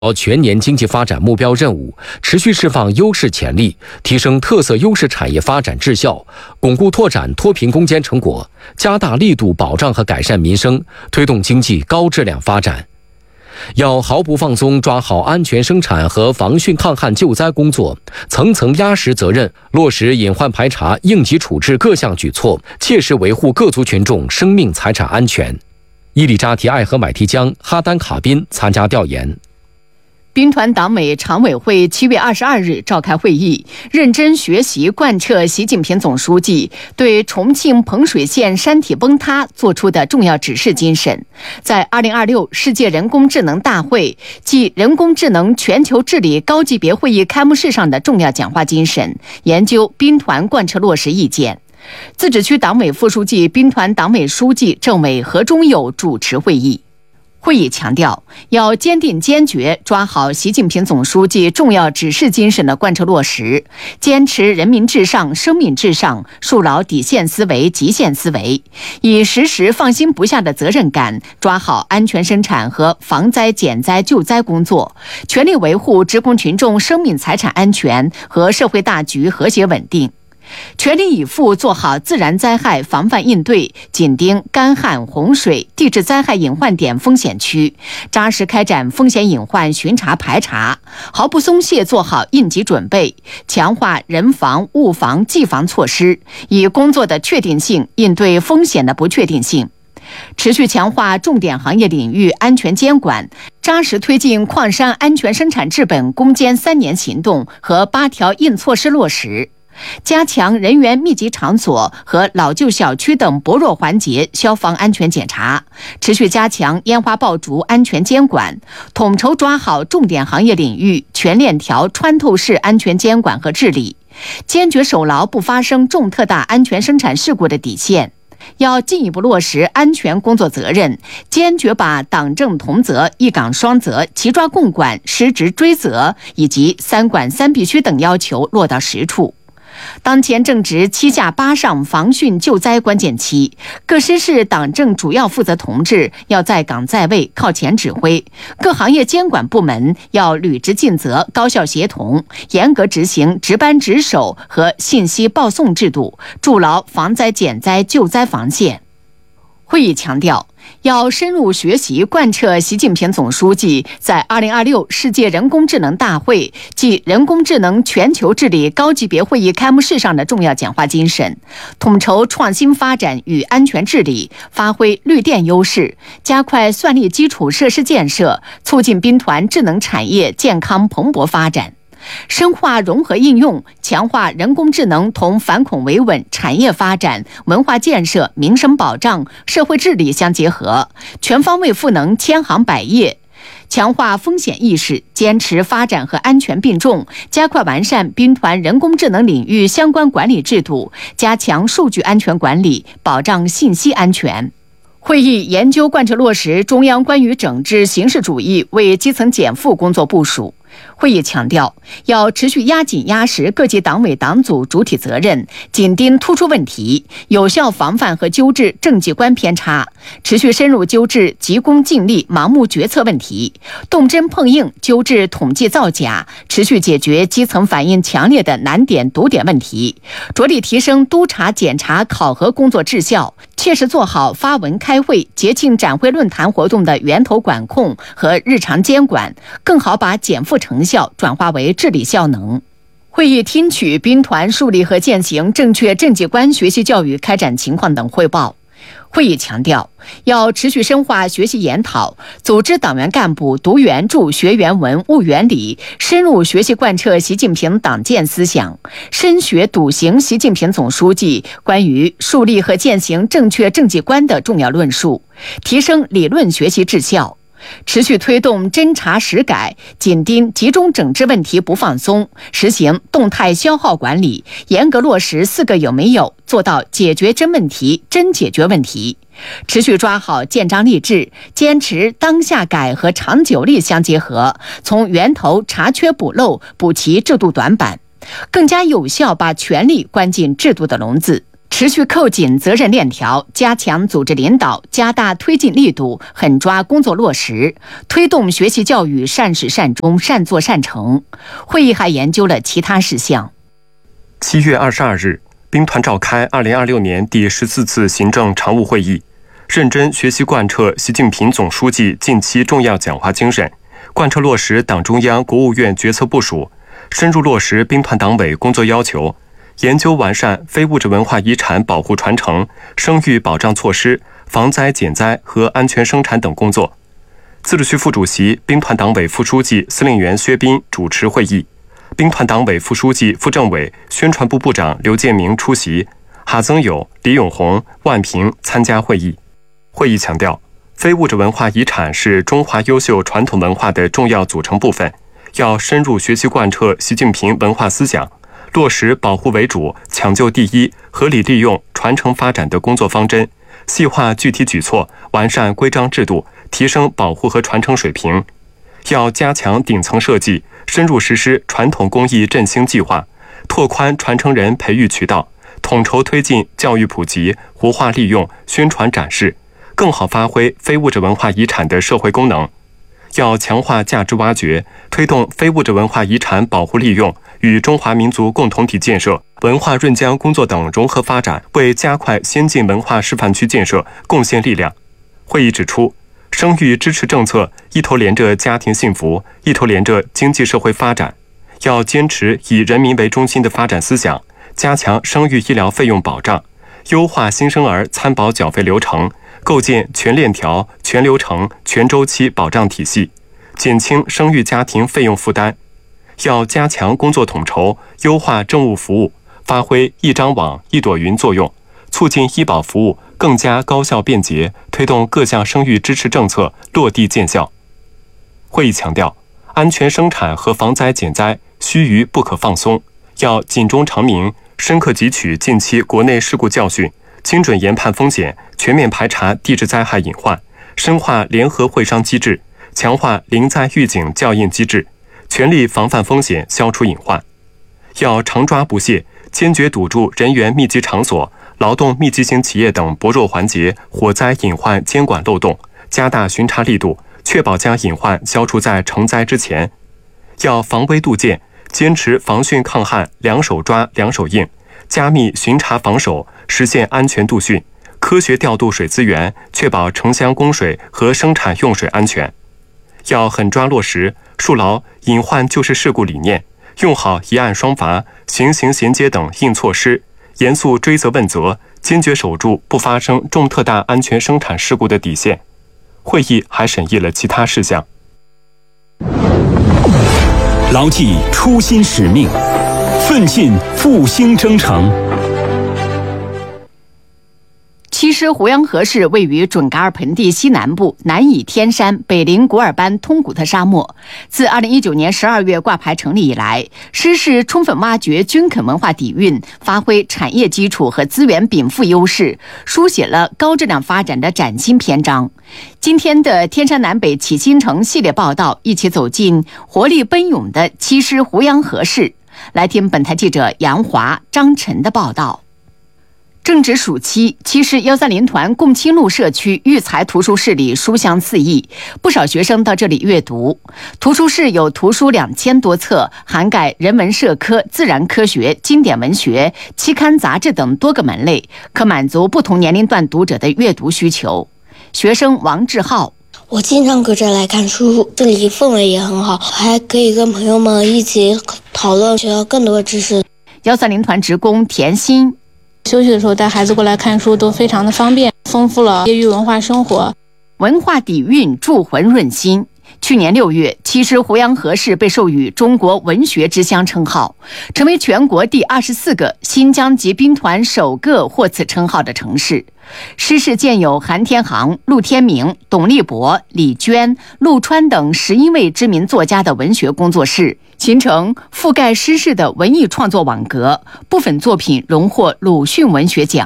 全年经济发展目标任务，持续释放优势潜力，提升特色优势产业发展质效，巩固拓展脱贫攻坚成果，加大力度保障和改善民生，推动经济高质量发展。要毫不放松抓好安全生产和防汛抗旱救灾工作，层层压实责任，落实隐患排查、应急处置各项举措，切实维护各族群众生命财产安全。伊里扎提艾和买提江、哈丹卡宾参加调研。 兵团党委常委会7月22日召开会议，认真学习贯彻习近平总书记对重庆彭水县山体崩塌作出的重要指示精神，在2026世界人工智能大会暨人工智能全球治理高级别会议开幕式上的重要讲话精神，研究兵团贯彻落实意见。自治区党委副书记、兵团党委书记、政委何忠友主持会议。会议强调，要坚定坚决抓好习近平总书记重要指示精神的贯彻落实，坚持人民至上、生命至上，树牢底线思维、极限思维，以时时放心不下的责任感，抓好安全生产和防灾减灾救灾工作，全力维护职工群众生命财产安全和社会大局和谐稳定。全力以赴做好自然灾害防范应对，紧盯干旱、洪水、地质灾害隐患点风险区，扎实开展风险隐患巡查排查，毫不松懈做好应急准备，强化人防、物防、技防措施，以工作的确定性应对风险的不确定性。持续强化重点行业领域安全监管，扎实推进矿山安全生产治本攻坚3年行动和8条硬措施落实。加强人员密集场所和老旧小区等薄弱环节消防安全检查，持续加强烟花爆竹安全监管，统筹抓好重点行业领域全链条穿透式安全监管和治理，坚决守牢不发生重特大安全生产事故的底线。要进一步落实安全工作责任，坚决把党政同责、一岗双责、齐抓共管、失职追责以及3管3必须等要求落到实处。当前正值7下8上防汛救灾关键期，各师市党政主要负责同志要在岗在位、靠前指挥，各行业监管部门要履职尽责、高效协同，严格执行值班值守和信息报送制度，筑牢防灾减灾救灾防线。会议强调，要深入学习贯彻习近平总书记在2026世界人工智能大会暨人工智能全球治理高级别会议开幕式上的重要讲话精神，统筹创新发展与安全治理，发挥绿电优势，加快算力基础设施建设，促进兵团智能产业健康蓬勃发展。深化融合应用，强化人工智能同反恐维稳、产业发展、文化建设、民生保障、社会治理相结合，全方位赋能千行百业。强化风险意识，坚持发展和安全并重，加快完善兵团人工智能领域相关管理制度，加强数据安全管理，保障信息安全。会议研究贯彻落实中央关于整治形式主义为基层减负工作部署。会议强调，要持续压紧压实各级党委党组主体责任，紧盯突出问题，有效防范和纠治政绩观偏差，持续深入纠治急功近利、盲目决策问题，动真碰硬纠治统计造假，持续解决基层反映强烈的难点堵点问题，着力提升督查检查考核工作质效，切实做好发文开会、节庆展会论坛活动的源头管控和日常监管，更好把减负成效转化为治理效能。会议听取兵团树立和践行正确政绩观学习教育开展情况等汇报。会议强调，要持续深化学习研讨，组织党员干部读原著、学原文、悟原理，深入学习贯彻习近平党建思想，深学笃行习近平总书记关于树立和践行正确政绩观的重要论述，提升理论学习质效。持续推动侦查实改，紧盯集中整治问题不放松，实行动态消耗管理，严格落实4个有没有，做到解决真问题、真解决问题。持续抓好建章立制，坚持当下改和长久力相结合，从源头查缺补漏，补齐制度短板，更加有效把权力关进制度的笼子。 持续扣紧责任链条，加强组织领导，加大推进力度，狠抓工作落实，推动学习教育善始善终、善作善成。会议还研究了其他事项。 7月22日，兵团召开2026年第14次行政常务会议，认真学习贯彻习近平总书记近期重要讲话精神，贯彻落实党中央、国务院决策部署，深入落实兵团党委工作要求，研究完善非物质文化遗产保护传承、声誉保障措施、防灾减灾和安全生产等工作。自治区副主席、兵团党委副书记、司令员薛斌主持会议，兵团党委副书记、副政委、宣传部部长刘建明出席，哈增友、李永红、万平参加会议。会议强调，非物质文化遗产是中华优秀传统文化的重要组成部分，要深入学习贯彻习近平文化思想，落实保护为主、抢救第一、合理利用、传承发展的工作方针，细化具体举措，完善规章制度，提升保护和传承水平。要加强顶层设计，深入实施传统工艺振兴计划，拓宽传承人培育渠道，统筹推进教育普及、活化利用、宣传展示，更好发挥非物质文化遗产的社会功能。要强化价值挖掘，推动非物质文化遗产保护利用与中华民族共同体建设、文化润浆工作等融合发展，为加快先进文化示范区建设贡献力量。会议指出，生育支持政策一头连着家庭幸福，一头连着经济社会发展，要坚持以人民为中心的发展思想，加强生育医疗费用保障，优化新生儿参保缴费流程，构建全链条、全流程、全周期保障体系，减轻生育家庭费用负担。要加强工作统筹，优化政务服务，发挥一张网、一朵云作用，促进医保服务更加高效便捷，推动各项生育支持政策落地见效。会议强调，安全生产和防灾减灾须臾不可放松，要警钟长鸣，深刻汲取近期国内事故教训，精准研判风险，全面排查地质灾害隐患，深化联合会商机制，强化临灾预警校应机制，全力防范风险，消除隐患。要常抓不懈，坚决堵住人员密集场所、劳动密集型企业等薄弱环节火灾隐患监管漏洞，加大巡查力度，确保将隐患消除在成灾之前。要防微杜渐，坚持防汛抗旱两手抓两手硬，加密巡查防守，实现安全杜汛，科学调度水资源，确保城乡供水和生产用水安全。要狠抓落实树牢隐患就是事故理念，用好一案双罚、行刑衔接等硬措施，严肃追责问责，坚决守住不发生重特大安全生产事故的底线。会议还审议了其他事项。 牢记初心使命，奋进复兴征程。 西施胡杨河市位于准噶尔盆地西南部，南倚天山，北临古尔班通古特沙漠。自2019年12月挂牌成立以来，施市充分挖掘军垦文化底蕴，发挥产业基础和资源禀赋优势，书写了高质量发展的崭新篇章。今天的天山南北启新城系列报道，一起走进活力奔涌的西施胡杨河市。来听本台记者杨华、张晨的报道。正值暑期，西施130团共青路社区育才图书室里书香四溢，不少学生到这里阅读。图书室有图书2000多册，涵盖人文社科、自然科学、经典文学、期刊杂志等多个门类，可满足不同年龄段读者的阅读需求。学生王志浩： 我经常搁这来看书，这里氛围也很好，还可以跟朋友们一起讨论，学到更多知识。 130团职工田心： 休息的时候带孩子过来看书都非常的方便，丰富了业余文化生活。 文化底蕴铸魂润心。去年6月，西施胡杨河市被授予中国文学之乡称号，成为全国第24个、新疆及兵团首个获此称号的城市。施市建有韩天航、陆天明、董立博、李娟、陆川等11位知名作家的文学工作室，形成覆盖施市的文艺创作网格，部分作品荣获鲁迅文学奖。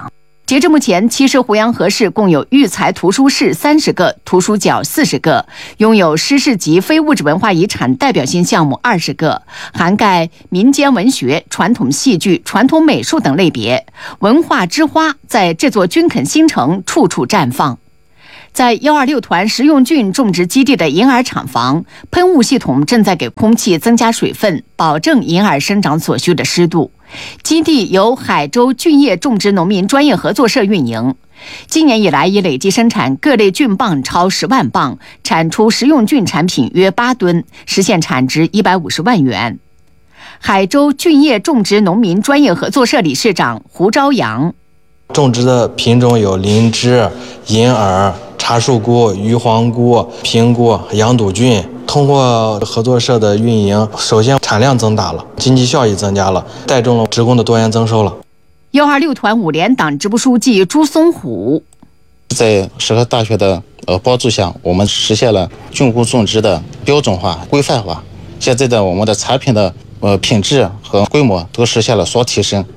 截至目前，其实胡杨河市共有育才图书室30个，图书角40个，拥有诗事级非物质文化遗产代表性项目20个，涵盖民间文学、传统戏剧、传统美术等类别。文化之花在这座军垦新城处处绽放。在126团食用菌种植基地的银耳厂房，喷雾系统正在给空气增加水分，保证银耳生长所需的湿度。基地由海州菌液种植农民专业合作社运营，今年以来已累计生产各类菌棒超10万磅，产出食用菌产品约8吨，实现产值150万元。海州菌液种植农民专业合作社理事长胡朝阳： 种植的品种有灵芝、银耳、茶树菇、鱼黄菇、平菇、羊肚菌。通过合作社的运营，首先产量增大了，经济效益增加了，带动了职工的多元增收了。 126团5连党支部书记朱松虎： 在石河大学的帮助下，我们实现了菌菇种植的标准化、规范化。现在我们的产品的品质和规模都实现了双提升。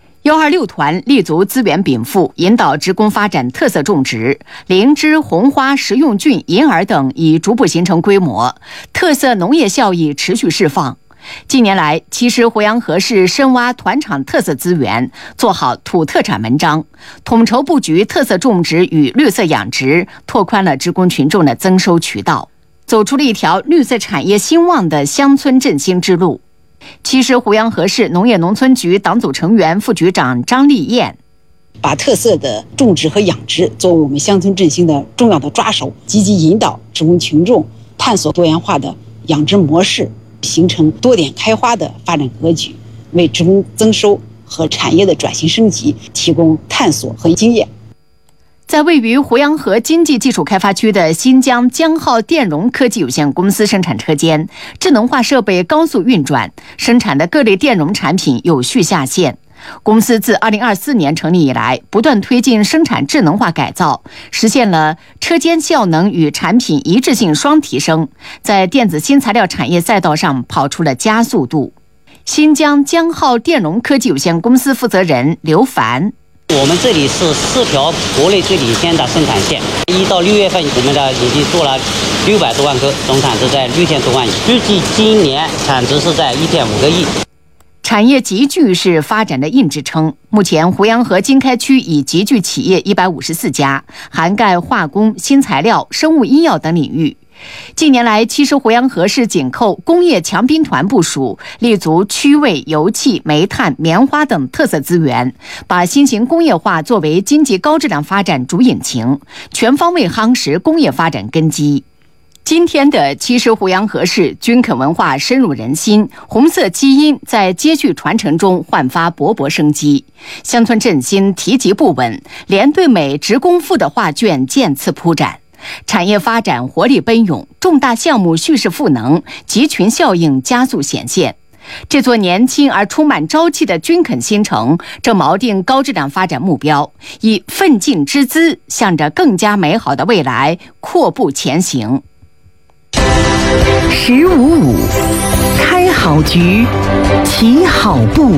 126团立足资源禀赋，引导职工发展特色种植，灵芝、红花、食用菌、银耳等已逐步形成规模，特色农业效益持续释放。近年来，其实胡杨河市深挖团场特色资源，做好土特产文章，统筹布局特色种植与绿色养殖，拓宽了职工群众的增收渠道，走出了一条绿色产业兴旺的乡村振兴之路。其实胡杨河市农业农村局党组成员、副局长张丽燕： 把特色的种植和养殖作为我们乡村振兴的重要的抓手，积极引导职工群众探索多元化的养殖模式，形成多点开花的发展格局，为职工增收和产业的转型升级提供探索和经验。 在位于胡杨河经济技术开发区的新疆江浩电容科技有限公司生产车间，智能化设备高速运转，生产的各类电容产品有序下线。公司自2024年成立以来，不断推进生产智能化改造，实现了车间效能与产品一致性双提升，在电子新材料产业赛道上跑出了加速度。新疆江浩电容科技有限公司负责人刘凡： 我们这里是4条国内最领先的生产线，1到6月份，我们的已经做了600多万颗，总产值在6000多万亿，预计今年产值是在1.5个亿。 产业集聚是发展的硬支撑。目前，胡杨河经开区已集聚企业154家，涵盖化工、新材料、生物医药等领域。近年来，其实胡杨河市紧扣工业强兵团部署，立足区位、油气、煤炭、棉花等特色资源，把新型工业化作为经济高质量发展主引擎，全方位夯实工业发展根基。今天的其实胡杨河市军垦文化深入人心，红色基因在接续传承中焕发勃勃生机，乡村振兴提及不稳，连对美职工赋的画卷渐次铺展。产业发展活力奔涌，重大项目蓄势赋能，集群效应加速显现。这座年轻而充满朝气的军垦新城，正锚定高质量发展目标，以奋进之姿，向着更加美好的未来阔步前行。 1055开好局，起好步。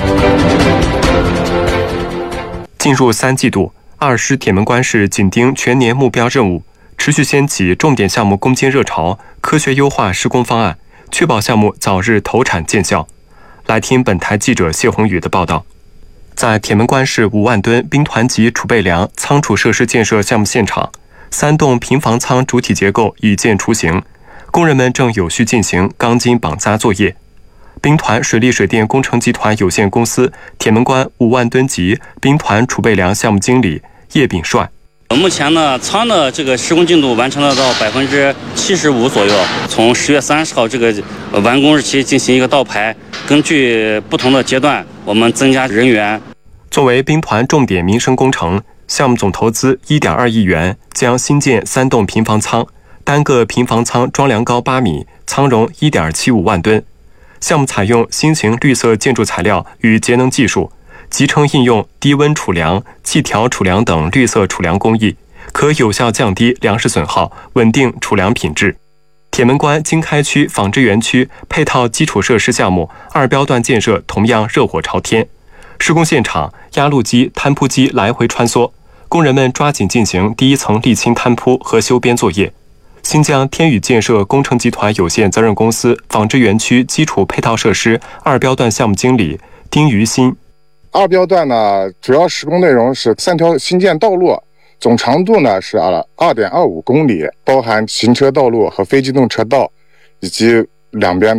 进入3季度，2师铁门关市紧盯全年目标任务，持续掀起重点项目攻坚热潮，科学优化施工方案，确保项目早日投产见效。来听本台记者谢宏宇的报道。在铁门关市5万吨兵团级储备粮仓储设施建设项目现场，3栋平房仓主体结构已见雏形，工人们正有序进行钢筋绑扎作业。兵团水利水电工程集团有限公司铁门关5万吨级兵团储备粮项目经理叶炳帅： 目前呢，仓的这个施工进度完成了到75%左右。从10月30号这个完工日期进行一个倒排，根据不同的阶段，我们增加人员。 作为兵团重点民生工程，项目总投资1.2亿元，将新建3栋平房仓，单个平房仓装梁高8米，仓容1.75万吨。项目采用新型绿色建筑材料与节能技术，集成应用低温储粮、气调储粮等绿色储粮工艺，可有效降低粮食损耗，稳定储粮品质。铁门关经开区纺织园区配套基础设施项目2标段建设同样热火朝天， 施工现场，压路机、摊铺机来回穿梭，工人们抓紧进行第一层沥青摊铺和修边作业。新疆天宇建设工程集团有限责任公司纺织园区基础配套设施2标段项目经理丁于新。 2标段呢，主要施工内容是3条新建道路，总长度呢是2.25公里，包含行车道路和非机动车道，以及两边